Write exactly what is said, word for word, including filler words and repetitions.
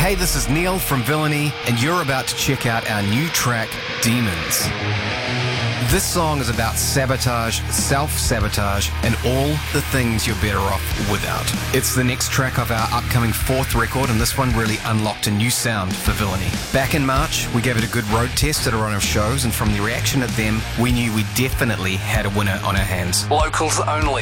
Hey, this is Neil from Villainy, and you're about to check out our new track, Demons. This song is about sabotage, self-sabotage, and all the things you're better off without. It's the next track of our upcoming fourth record, and this one really unlocked a new sound for Villainy. Back in March, we gave it a good road test at a run of shows, and from the reaction of them, we knew we definitely had a winner on our hands. Locals only.